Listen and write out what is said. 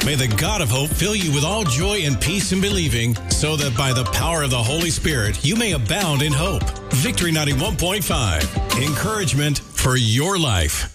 May the God of hope fill you with all joy and peace in believing, so that by the power of the Holy Spirit you may abound in hope. Victory 91.5. Encouragement for your life.